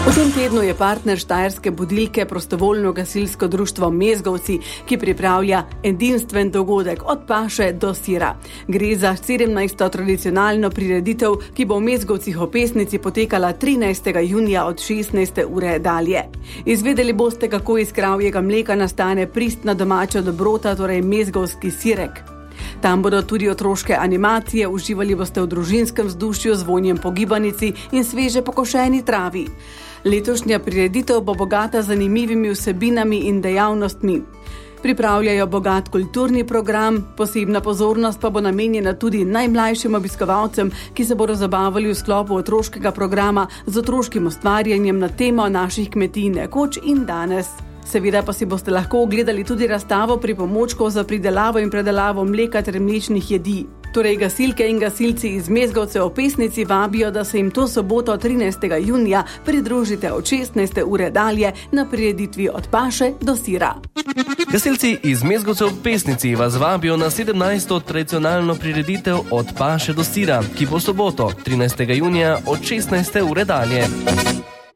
V tem tednu je partner štajerske budilke prostovoljno gasilsko društvo Mezgovci, ki pripravlja edinstven dogodek od paše do sira. Gre za 17. tradicionalno prireditev, ki bo v Mezgovcih ob Pesnici potekala 13. junija od 16. ure dalje. Izvedeli boste, kako iz kravjega mleka nastane pristna domača dobrota, torej mezgovski sirek. Tam bodo tudi otroške animacije, uživali boste v družinskem vzdušju z vonjem po gibanici in sveže pokošeni travi. Letošnja prireditev bo bogata z zanimivimi vsebinami in dejavnostmi. Pripravljajo bogat kulturni program, posebna pozornost pa bo namenjena tudi najmlajšim obiskovalcem, ki se bodo zabavali v sklopu otroškega programa z otroškim ustvarjanjem na temo naših kmetij nekoč in danes. Seveda pa si boste lahko ogledali tudi razstavo pripomočkov za pridelavo in predelavo mleka ter mlečnih jedi. Torej gasilke in gasilci iz Mezgovcev ob Pesnici vabijo, da se jim to soboto 13. junija pridružite od 16. ure dalje na prireditvi od paše do sira. Gasilci iz Mezgovcev ob Pesnici vas vabijo na 17. tradicionalno prireditev od paše do sira, ki bo soboto 13. junija od 16. ure dalje.